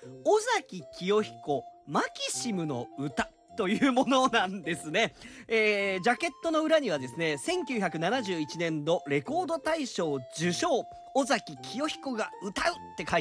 尾崎清彦マキシムの歌というものなんですね。ジャケットの裏にはですね、1971年度レコード大賞受賞尾崎清彦が歌うって書いて